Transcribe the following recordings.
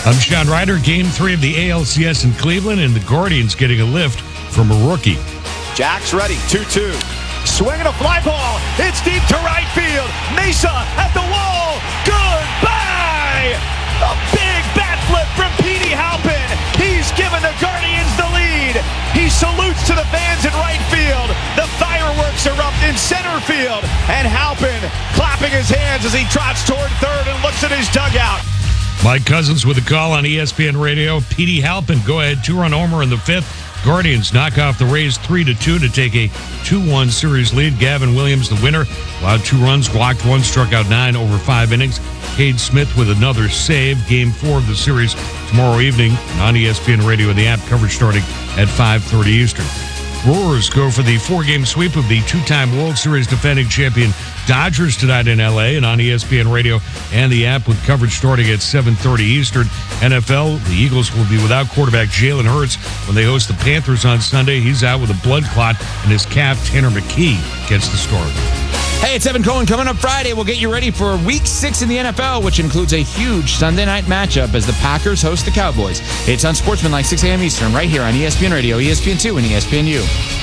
I'm Sean Ryder. Game 3 of the ALCS in Cleveland, and the Guardians getting a lift from a rookie. Jack's ready, 2-2. Swinging a fly ball. It's deep to right field. Mesa at the wall. Goodbye! A big bat flip from Petey Halpin. He's given the Guardians the lead. He salutes to the fans in right field. The fireworks erupt in center field. And Halpin clapping his hands as he trots toward third and looks at his dugout. Mike Cousins with a call on ESPN Radio. Petey Halpin, go-ahead two-run homer in the fifth. Guardians knock off the Rays 3-2 to take a 2-1 series lead. Gavin Williams, the winner, allowed 2 runs, walked 1, struck out 9 over 5 innings. Cade Smith with another save. Game 4 of the series tomorrow evening on ESPN Radio and the app. Coverage starting at 5:30 Eastern. Brewers go for the 4-game sweep of the 2-time World Series defending champion Dodgers tonight in L.A. and on ESPN Radio and the app with coverage starting at 7:30 Eastern. NFL, the Eagles will be without quarterback Jalen Hurts when they host the Panthers on Sunday. He's out with a blood clot in his calf. Tanner McKee gets the start. Hey, it's Evan Cohen. Coming up Friday, we'll get you ready for Week 6 in the NFL, which includes a huge Sunday night matchup as the Packers host the Cowboys. It's on Sportsmanlike 6 a.m. Eastern, right here on ESPN Radio, ESPN2, and ESPNU.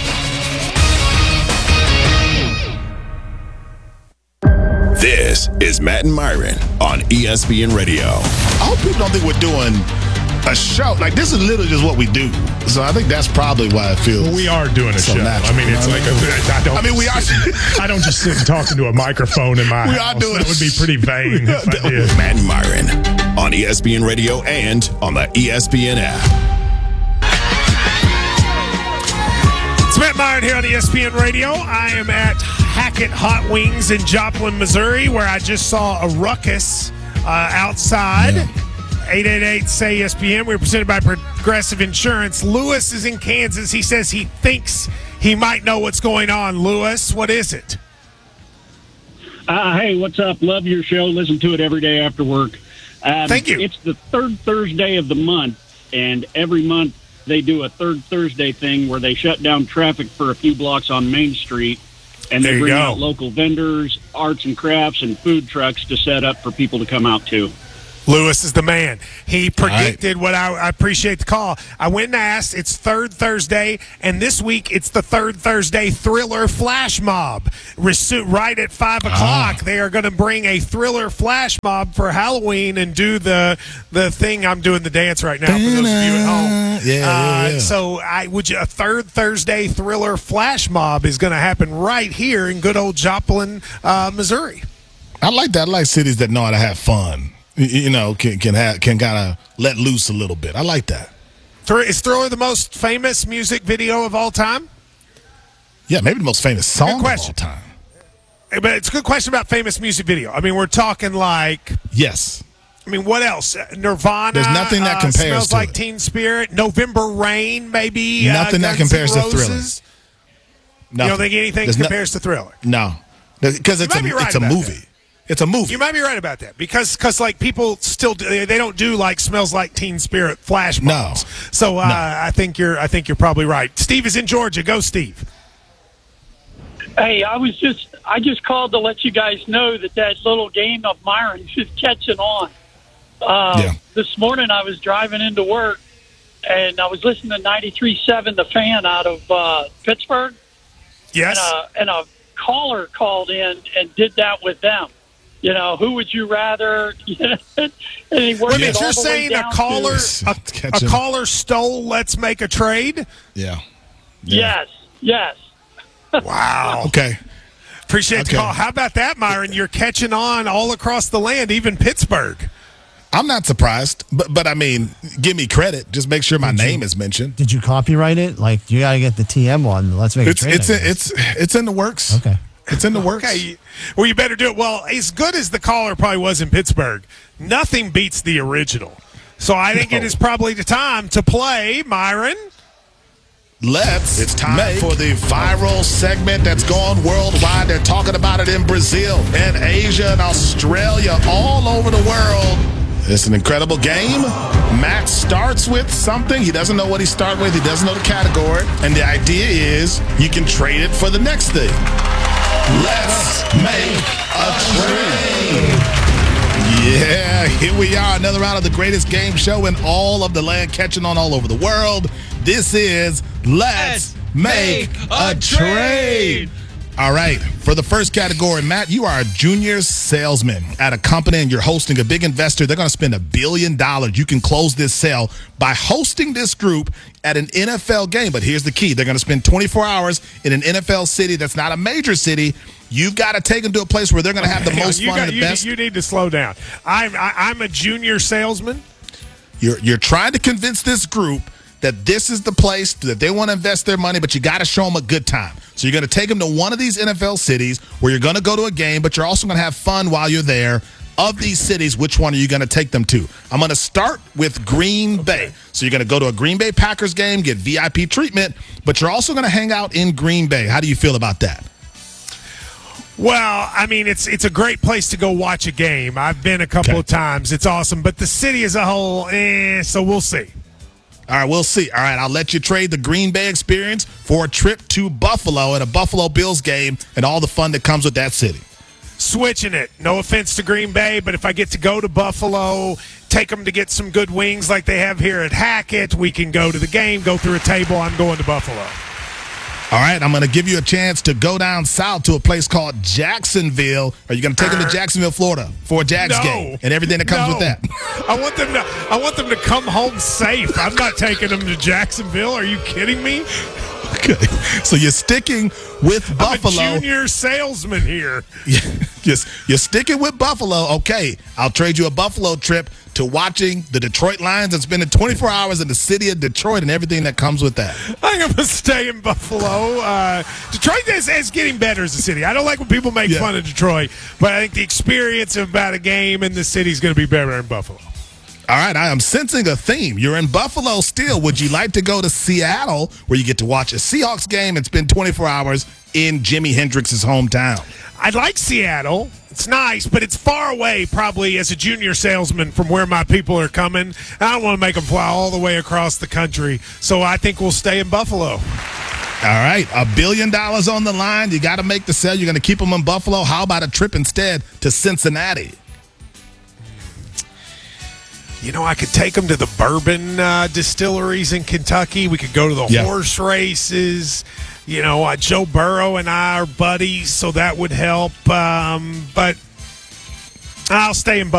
This is Matt and Myron on ESPN Radio. I hope people don't think we're doing a show. Like, this is literally just what we do. So I think that's probably why I feel we are doing a show. Natural. I mean, it's like we are. I don't just sit and talk into a microphone in my house. That would be pretty vain if I did. Matt and Myron on ESPN Radio and on the ESPN app. It's Matt Myron here on ESPN Radio. I am at Hackett Hot Wings in Joplin, Missouri, where I just saw a ruckus outside. Yeah. 888-SAY-ESPN. We're presented by Progressive Insurance. Lewis is in Kansas. He says he thinks he might know what's going on. Lewis, what is it? Hey, what's up? Love your show. Listen to it every day after work. Thank you. It's the third Thursday of the month, and every month they do a third Thursday thing where they shut down traffic for a few blocks on Main Street, and they bring out local vendors, arts and crafts, and food trucks to set up for people to come out to. Lewis is the man. He predicted what I appreciate the call. I went and asked. It's third Thursday, and this week it's the third Thursday Thriller Flash Mob. Right at 5 o'clock, they are going to bring a Thriller Flash Mob for Halloween and do the thing. I'm doing the dance right now for those of you at home. Yeah. So a third Thursday Thriller Flash Mob is going to happen right here in good old Joplin, Missouri. I like that. I like cities that know how to have fun. You know, can kind of let loose a little bit. I like that. Is Thriller the most famous music video of all time? Yeah, maybe the most famous song of all time. But it's a good question about famous music video. I mean, we're talking like... Yes. I mean, what else? Nirvana. There's nothing that compares Smells to Like it. Teen Spirit. November Rain, maybe. Nothing that compares to Thriller. You don't think anything compares to Thriller? No. Because it's a movie. It's a movie. You might be right about that because like people still they don't do like Smells Like Teen Spirit flash mobs. No. So I think you're probably right. Steve is in Georgia. Go, Steve. Hey, I just called to let you guys know that little game of Myron's is catching on. This morning I was driving into work and I was listening to 93.7 The Fan out of Pittsburgh. Yes. And a caller called in and did that with them. You know, who would you rather? And he worked it all you're the saying way a caller stole Let's Make a Trade? Yeah. Yes. Wow. Okay. Appreciate the call. How about that, Myron? You're catching on all across the land, even Pittsburgh. I'm not surprised, but I mean, give me credit. Just make sure my name is mentioned. Did you copyright it? Like, you got to get the TM one. Let's make a trade. It's in the works. Okay. It's in the works. Okay. Well, you better do it. Well, as good as the caller probably was in Pittsburgh, nothing beats the original. So I think it is probably the time to play, Myron. It's time for the viral segment that's gone worldwide. They're talking about it in Brazil and Asia and Australia, all over the world. It's an incredible game. Matt starts with something. He doesn't know what he started with. He doesn't know the category. And the idea is you can trade it for the next thing. Let's make a trade. Yeah, here we are, another round of the greatest game show in all of the land, catching on all over the world. This is Let's Make a Trade. All right, for the first category, Matt, you are a junior salesman at a company and you're hosting a big investor. They're going to spend $1 billion. You can close this sale by hosting this group at an NFL game. But here's the key. They're going to spend 24 hours in an NFL city that's not a major city. You've got to take them to a place where they're going to have the most fun and the best. You need to slow down. I'm a junior salesman. You're trying to convince this group that this is the place that they want to invest their money, but you got to show them a good time. So you're going to take them to one of these NFL cities where you're going to go to a game, but you're also going to have fun while you're there. Of these cities, which one are you going to take them to? I'm going to start with Green Bay. So you're going to go to a Green Bay Packers game, get VIP treatment, but you're also going to hang out in Green Bay. How do you feel about that? Well, I mean, it's a great place to go watch a game. I've been a couple of times. It's awesome. But the city as a whole, so we'll see. All right, we'll see. All right, I'll let you trade the Green Bay experience for a trip to Buffalo at a Buffalo Bills game and all the fun that comes with that city. Switching it. No offense to Green Bay, but if I get to go to Buffalo, take them to get some good wings like they have here at Hackett, we can go to the game, go through a table. I'm going to Buffalo. All right, I'm going to give you a chance to go down south to a place called Jacksonville. Are you going to take them to Jacksonville, Florida for a Jags game and everything that comes with that? I want them to come home safe. I'm not taking them to Jacksonville. Are you kidding me? Okay, so you're sticking with Buffalo. I'm a junior salesman here. Yes, you're sticking with Buffalo. Okay, I'll trade you a Buffalo trip to watching the Detroit Lions and spending 24 hours in the city of Detroit and everything that comes with that. I'm going to stay in Buffalo. Detroit is getting better as a city. I don't like when people make fun of Detroit, but I think the experience about a game in the city is going to be better in Buffalo. All right, I am sensing a theme. You're in Buffalo still. Would you like to go to Seattle where you get to watch a Seahawks game and spend 24 hours in Jimi Hendrix's hometown? I'd like Seattle. It's nice, but it's far away probably as a junior salesman from where my people are coming. I don't want to make them fly all the way across the country, so I think we'll stay in Buffalo. All right, $1 billion on the line. You got to make the sale. You're going to keep them in Buffalo. How about a trip instead to Cincinnati? You know, I could take them to the bourbon distilleries in Kentucky. We could go to the horse races. You know, Joe Burrow and I are buddies, so that would help. But I'll stay in Buffalo.